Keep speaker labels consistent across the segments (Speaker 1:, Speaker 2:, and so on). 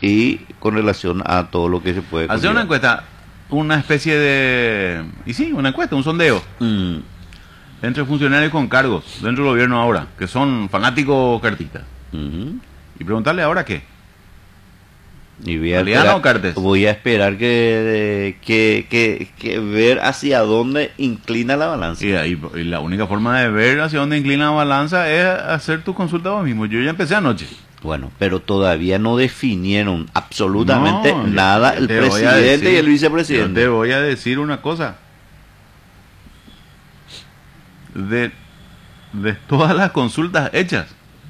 Speaker 1: y con relación a todo lo que se puede
Speaker 2: hacer una
Speaker 1: conllevar.
Speaker 2: encuesta, una especie de... Y sí, una encuesta, un sondeo. Entre funcionarios con cargos dentro del gobierno ahora, que son fanáticos cartistas. Y preguntarle ahora qué.
Speaker 1: Y voy a
Speaker 2: ¿Aliana
Speaker 1: esperar,
Speaker 2: o Cartes?
Speaker 1: voy a esperar que ver hacia dónde inclina la balanza.
Speaker 2: Y la única forma de ver hacia dónde inclina la balanza es hacer tu consulta vos mismo. Yo ya empecé anoche.
Speaker 1: Bueno, pero todavía no definieron absolutamente
Speaker 2: No,
Speaker 1: nada
Speaker 2: ya
Speaker 1: el
Speaker 2: te voy a
Speaker 1: presidente
Speaker 2: decir,
Speaker 1: y el vicepresidente.
Speaker 2: Yo te voy a decir una cosa. De todas las consultas hechas,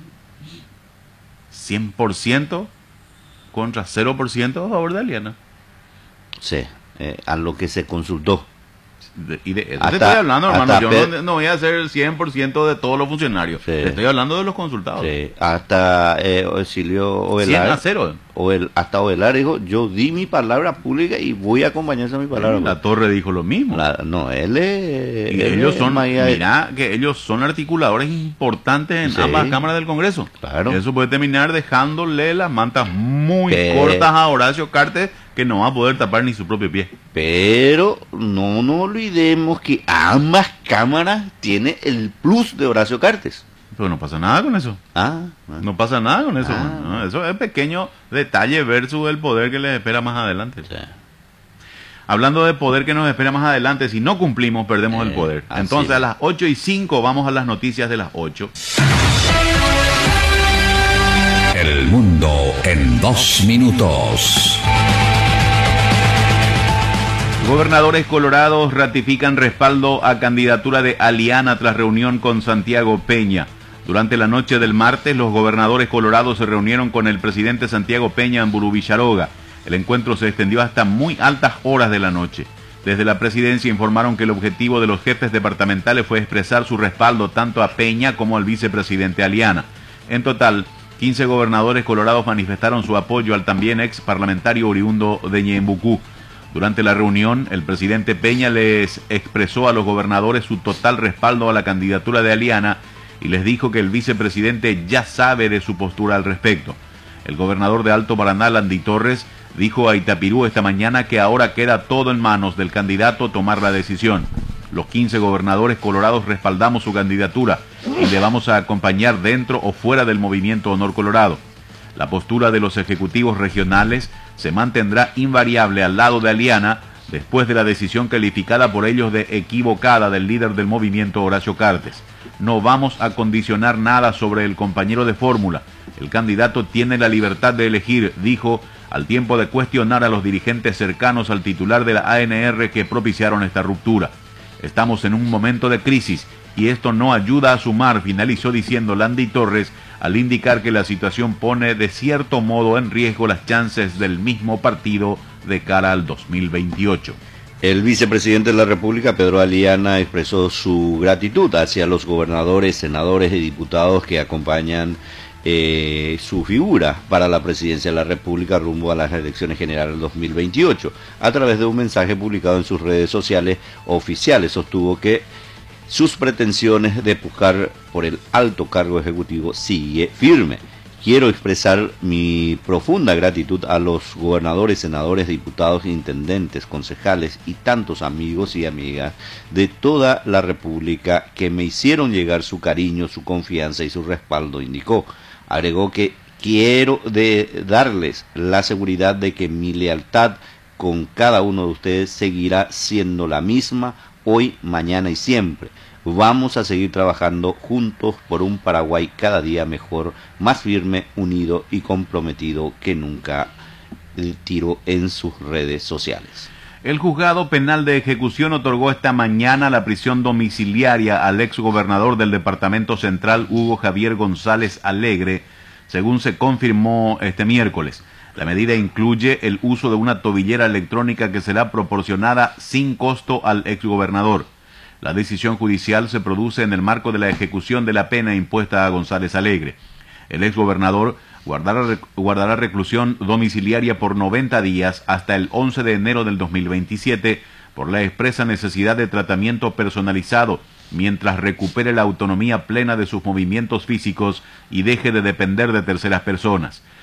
Speaker 2: 100% contra 0% a favor de Aliana.
Speaker 1: Sí, a lo que se consultó.
Speaker 2: Y de eso
Speaker 1: Hasta-
Speaker 2: te estoy hablando, hermano.
Speaker 1: hasta
Speaker 2: Yo no voy a hacer el 100% de todos los funcionarios.
Speaker 1: Sí.
Speaker 2: Te estoy hablando de los consultados.
Speaker 1: Sí, hasta Silvio
Speaker 2: 100 a
Speaker 1: Ovelar,
Speaker 2: 0.
Speaker 1: hasta Ovelar dijo, yo di mi palabra pública y voy a acompañarse a mi palabra
Speaker 2: La
Speaker 1: pública.
Speaker 2: Torre dijo lo mismo.
Speaker 1: No, él es...
Speaker 2: Y
Speaker 1: él
Speaker 2: ellos
Speaker 1: es
Speaker 2: son,
Speaker 1: María-
Speaker 2: mira, que ellos son articuladores importantes en
Speaker 1: Sí.
Speaker 2: ambas cámaras del Congreso.
Speaker 1: Claro.
Speaker 2: Eso puede terminar dejándole las mantas muy
Speaker 1: Que-
Speaker 2: cortas a Horacio Cartes, que no va a poder tapar ni su propio pie.
Speaker 1: Pero no nos olvidemos que ambas cámaras tienen el plus de Horacio Cartes.
Speaker 2: Pero no pasa nada con eso. No pasa nada con eso.
Speaker 1: Ah.
Speaker 2: ¿no? Eso es pequeño detalle versus el poder que les espera más adelante.
Speaker 1: O sea,
Speaker 2: Hablando de poder que nos espera más adelante, si no cumplimos, perdemos el poder.
Speaker 1: así
Speaker 2: Entonces,
Speaker 1: es.
Speaker 2: a las 8:05 vamos a las noticias de las 8.
Speaker 3: El mundo en 2 minutos.
Speaker 2: Gobernadores colorados ratifican respaldo a candidatura de Aliana tras reunión con Santiago Peña. Durante la noche del martes, los gobernadores colorados se reunieron con el presidente Santiago Peña en Burubicharoga. El encuentro se extendió hasta muy altas horas de la noche. Desde la presidencia informaron que el objetivo de los jefes departamentales fue expresar su respaldo tanto a Peña como al vicepresidente Aliana. En total, 15 gobernadores colorados manifestaron su apoyo al también ex parlamentario oriundo de Ñembucú. Durante la reunión, el presidente Peña les expresó a los gobernadores su total respaldo a la candidatura de Aliana y les dijo que el vicepresidente ya sabe de su postura al respecto. El gobernador de Alto Paraná, Landy Torres, dijo a Itapirú esta mañana que ahora queda todo en manos del candidato tomar la decisión. Los 15 gobernadores colorados respaldamos su candidatura y le vamos a acompañar dentro o fuera del movimiento Honor Colorado. La postura de los ejecutivos regionales se mantendrá invariable al lado de Aliana después de la decisión calificada por ellos de equivocada del líder del movimiento Horacio Cartes. No vamos a condicionar nada sobre el compañero de fórmula. El candidato tiene la libertad de elegir, dijo, al tiempo de cuestionar a los dirigentes cercanos al titular de la ANR que propiciaron esta ruptura. Estamos en un momento de crisis y esto no ayuda a sumar, finalizó diciendo Landy Torres, al indicar que la situación pone de cierto modo en riesgo las chances del mismo partido de cara al 2028.
Speaker 1: el vicepresidente de la República, Pedro Aliana, expresó su gratitud hacia los gobernadores, senadores y diputados que acompañan su figura para la presidencia de la República rumbo a las elecciones generales del 2028. A través de un mensaje publicado en sus redes sociales oficiales, sostuvo que sus pretensiones de buscar por el alto cargo ejecutivo sigue firme. Quiero expresar mi profunda gratitud a los gobernadores, senadores, diputados, intendentes, concejales y tantos amigos y amigas de toda la República que me hicieron llegar su cariño, su confianza y su respaldo, indicó. Agregó que quiero darles la seguridad de que mi lealtad con cada uno de ustedes seguirá siendo la misma hoy, mañana y siempre. Vamos a seguir trabajando juntos por un Paraguay cada día mejor, más firme, unido y comprometido que nunca, tiró en sus redes sociales.
Speaker 2: El juzgado penal de ejecución otorgó esta mañana la prisión domiciliaria al exgobernador del Departamento Central, Hugo Javier González Alegre, según se confirmó este miércoles. La medida incluye el uso de una tobillera electrónica que será proporcionada sin costo al exgobernador. La decisión judicial se produce en el marco de la ejecución de la pena impuesta a González Alegre. El exgobernador guardará reclusión domiciliaria por 90 días hasta el 11 de enero del 2027 por la expresa necesidad de tratamiento personalizado mientras recupere la autonomía plena de sus movimientos físicos y deje de depender de terceras personas.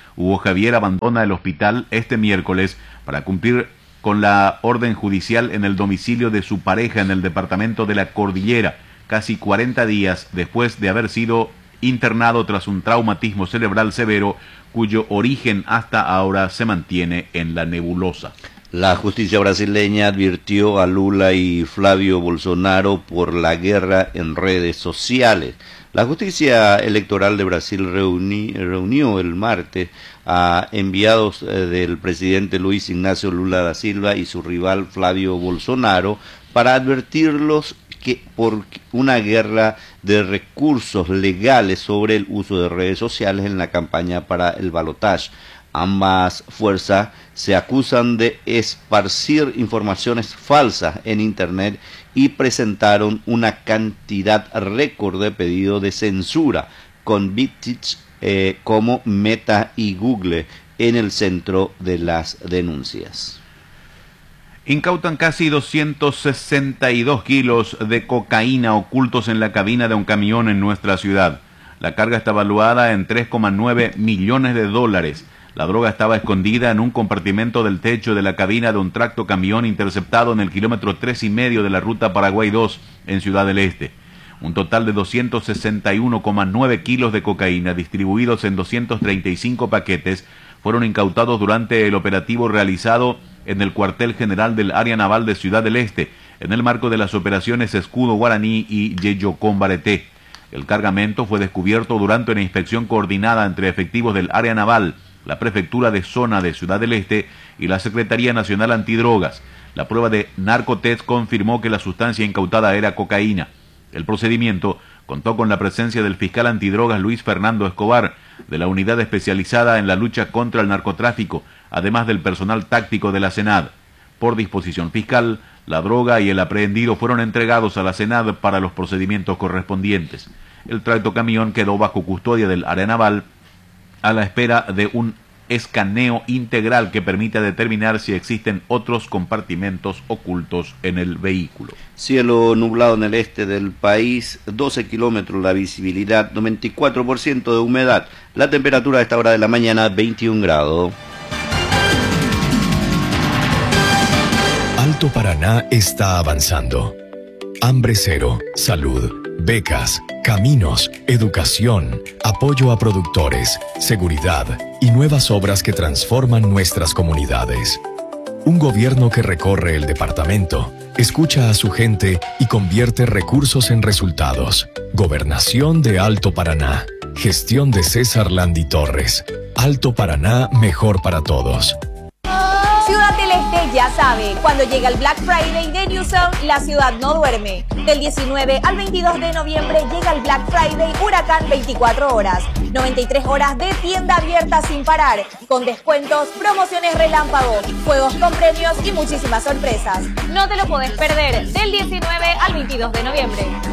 Speaker 2: Hugo Javier abandona el hospital este miércoles para cumplir con la orden judicial en el domicilio de su pareja en el departamento de la Cordillera, casi 40 días después de haber sido internado tras un traumatismo cerebral severo cuyo origen hasta ahora se mantiene en la nebulosa.
Speaker 1: La justicia brasileña advirtió a Lula y Flavio Bolsonaro por la guerra en redes sociales. La justicia electoral de Brasil reunió el martes a enviados del presidente Luis Ignacio Lula da Silva y su rival Flavio Bolsonaro para advertirlos por una guerra de recursos legales sobre el uso de redes sociales en la campaña para el balotaje. Ambas fuerzas se acusan de esparcir informaciones falsas en Internet y presentaron una cantidad récord de pedidos de censura, con Bittich como Meta y Google en el centro de las denuncias.
Speaker 2: Incautan casi 262 kilos de cocaína ocultos en la cabina de un camión en nuestra ciudad. La carga está valuada en 3,9 millones de dólares. La droga estaba escondida en un compartimento del techo de la cabina de un tractocamión interceptado en el kilómetro 3,5 de la ruta Paraguay 2 en Ciudad del Este. Un total de 261,9 kilos de cocaína distribuidos en 235 paquetes fueron incautados durante el operativo realizado en el cuartel general del área naval de Ciudad del Este, en el marco de las operaciones Escudo Guaraní y Yeyocón Bareté. El cargamento fue descubierto durante una inspección coordinada entre efectivos del área naval, la Prefectura de Zona de Ciudad del Este y la Secretaría Nacional Antidrogas. La prueba de narcotest confirmó que la sustancia incautada era cocaína. El procedimiento contó con la presencia del fiscal antidrogas Luis Fernando Escobar, de la Unidad Especializada en la Lucha contra el Narcotráfico, además del personal táctico de la SENAD. Por disposición fiscal, la droga y el aprehendido fueron entregados a la SENAD para los procedimientos correspondientes. El tractocamión quedó bajo custodia del área naval a la espera de un escaneo integral que permita determinar si existen otros compartimentos ocultos en el vehículo.
Speaker 1: Cielo nublado en el este del país, 12 kilómetros la visibilidad, 94% de humedad. La temperatura a esta hora de la mañana, 21 grados.
Speaker 4: Alto Paraná está avanzando. Hambre cero, salud, becas, caminos, educación, apoyo a productores, seguridad y nuevas obras que transforman nuestras comunidades. Un gobierno que recorre el departamento, escucha a su gente y convierte recursos en resultados. Gobernación de Alto Paraná. Gestión de César Landi Torres. Alto Paraná, mejor para todos.
Speaker 5: Ciudad del Este ya sabe, cuando llega el Black Friday de Newsom, la ciudad no duerme. Del 19 al 22 de noviembre llega el Black Friday Huracán 24 horas. 93 horas de tienda abierta sin parar, con descuentos, promociones relámpago, juegos con premios y muchísimas sorpresas. No te lo podés perder, del 19 al 22 de noviembre.